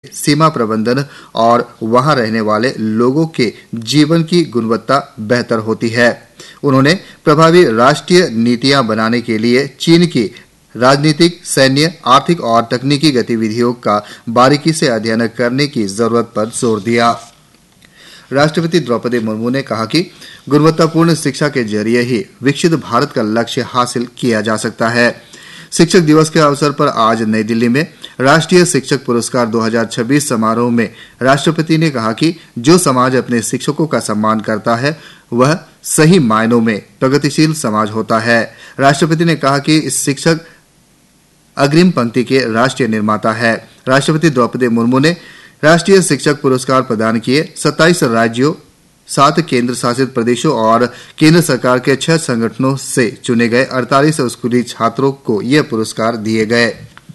सीमा प्रबंधन और वहां रहने वाले लोगों के जीवन की गुणवत्ता बेहतर होती है। उन्होंने प्रभावी राष्ट्रीय नीतियां बनाने के लिए चीन की राजनीतिक, सैन्य, आर्थिक और तकनीकी गतिविधियों का बारीकी से अध्ययन करने की जरूरत पर जोर दिया। राष्ट्रपति द्रौपदी मुर्मू ने कहा कि गुणवत्तापूर्ण शिक्षा के जरिए ही विकसित भारत का लक्ष्य हासिल किया जा सकता है। शिक्षक दिवस के अवसर पर आज नई दिल्ली में राष्ट्रीय शिक्षक पुरस्कार 2026 समारोह में राष्ट्रपति ने कहा कि जो समाज अपने शिक्षकों का सम्मान करता है वह सही मायनों में प्रगतिशील समाज होता है। राष्ट्रपति ने कहा कि शिक्षक अग्रिम पंक्ति के राष्ट्रीय निर्माता है। राष्ट्रपति द्रौपदी मुर्मू ने राष्ट्रीय शिक्षक पुरस्कार प्रदान किए। 27 राज्यों, 7 केंद्र शासित प्रदेशों और केंद्र सरकार के 6 संगठनों से चुने गए 48 स्कूली छात्रों को ये पुरस्कार दिए गए।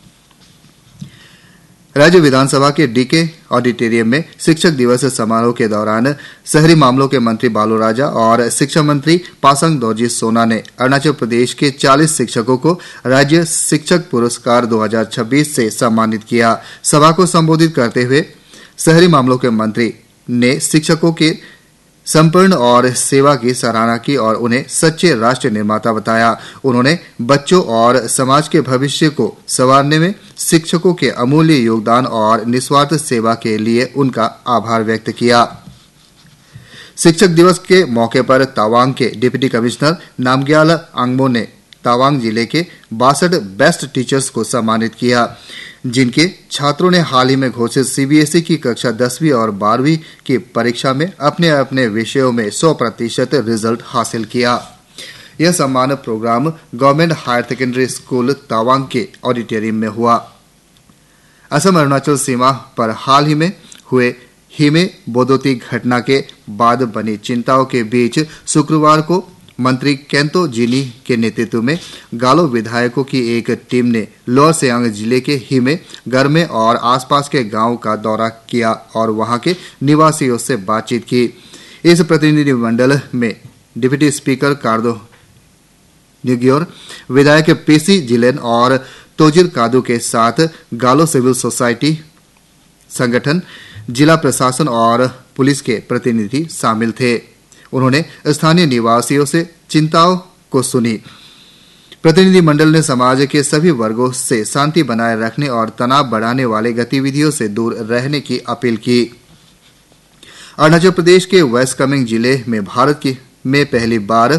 राज्य विधानसभा के डीके ऑडिटोरियम में शिक्षक दिवस समारोह के दौरान शहरी मामलों के मंत्री बालो राजा और शिक्षा मंत्री पासांग दोरजी सोना ने अरुणाचल प्रदेश के 40 शिक्षकों को राज्य शिक्षक पुरस्कार 2026 से सम्मानित किया। सभा को संबोधित करते हुए शहरी मामलों के मंत्री ने शिक्षकों के समर्पण और सेवा की सराहना की और उन्हें सच्चे राष्ट्र निर्माता बताया। उन्होंने बच्चों और समाज के भविष्य को संवारने में शिक्षकों के अमूल्य योगदान और निस्वार्थ सेवा के लिए उनका आभार व्यक्त किया। शिक्षक दिवस के मौके पर तवांग के डिप्टी कमिश्नर नामग्याल आंगमो ने तवांग जिले के 62 बेस्ट टीचर्स को सम्मानित किया, जिनके छात्रों ने हाल ही में घोषित सीबीएसई की कक्षा 10वीं और 12वीं की परीक्षा में अपने अपने विषयों में 100% रिजल्ट हासिल किया। यह सम्मान programme government higher secondary school Tawang के ऑडिटोरियम में हुआ। असम अरुणाचल सीमा पर हाल ही में हुए हिमे बोदोती घटना के बाद बनी चिंताओं के बीच शुक्रवार को मंत्री केंतो जिनी के नेतृत्व में गालो विधायकों की एक टीम ने लोअर सियांग जिले के हिमे, गरमे और आसपास के गांवों का दौरा किया और वहां के निवासियों से बातचीत की। इस प्रतिनिधिमंडल में डिप्टी स्पीकर कार्दो न्यूगियोर, विधायक पीसी जिलेन और तोजिर कादू के साथ गालो सिविल सोसाइटी संगठन, जिला प्रशासन और पुलिस के प्रतिनिधि शामिल थे। उन्होंने स्थानीय निवासियों से चिंताओं को सुनी। प्रतिनिधिमंडल ने समाज के सभी वर्गों से शांति बनाए रखने और तनाव बढ़ाने वाले गतिविधियों से दूर रहने की अपील की। अरुणाचल प्रदेश के वेस्ट कामेंग जिले में भारत में पहली बार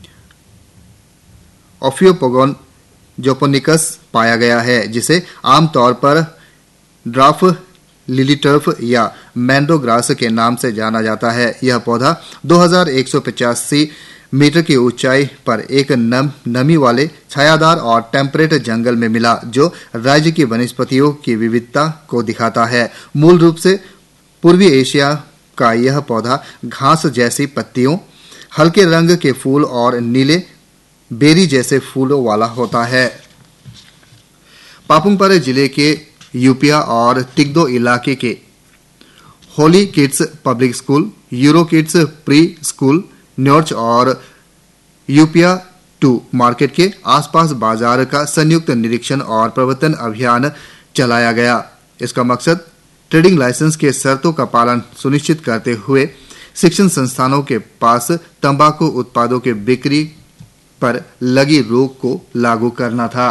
ओफियोपोगोन जोपोनिकस पाया गया है, जिसे आमतौर पर ड्राफ लिलीटर्फ या मैंडो ग्रास के नाम से जाना जाता है। यह पौधा 2185 मीटर की ऊंचाई पर एक नमी वाले छायादार और टेम्परेट जंगल में मिला, जो राज्य की वनस्पतियों की विविधता को दिखाता है। मूल रूप से पूर्वी एशिया का यह पौधा घास जैसी पत्तियों, हल्के रंग के फूल और नीले बेरी जैसे फूलों वाला होता है। पापुमपारे जिले के यूपिया और तिगदो इलाके के Holi kids public school, euro kids pre school, न्योर्च और यूपिया 2 मार्केट के आसपास बाजार का संयुक्त निरीक्षण और प्रवर्तन अभियान चलाया गया। इसका मकसद ट्रेडिंग लाइसेंस के शर्तों का पालन सुनिश्चित करते हुए शिक्षण संस्थानों के पास तंबाकू उत्पादों के बिक्री पर लगी रोक को लागू करना था।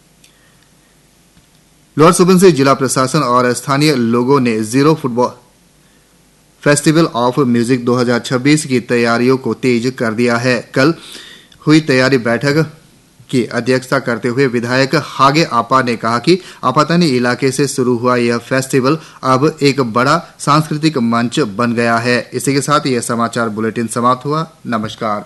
लोअर सुबनसिरी जिला प्रशासन और स्थानीय लोगों ने zero football festival of music 2026 की तैयारियों को तेज कर दिया है। कल हुई तैयारी बैठक की अध्यक्षता करते हुए विधायक हागे आपा ने कहा कि आपातानी इलाके से शुरू हुआ यह फेस्टिवल अब एक बड़ा सांस्कृतिक मंच बन गया है। इसी के साथ यह समाचार बुलेटिन समाप्त हुआ। नमस्कार।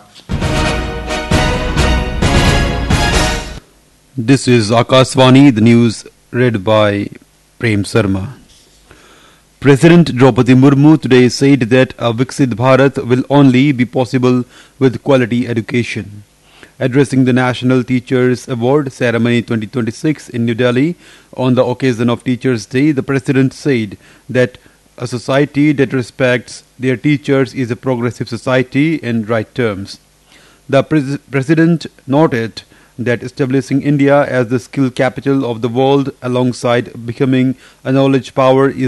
This is Akashvani, the news read by Prem Sharma. President Draupadi Murmu today said that a Viksit Bharat will only be possible with quality education. Addressing the National Teachers Award Ceremony 2026 in New Delhi on the occasion of Teachers' Day, the President said that a society that respects their teachers is a progressive society in right terms. The President noted that establishing India as the skill capital of the world alongside becoming a knowledge power is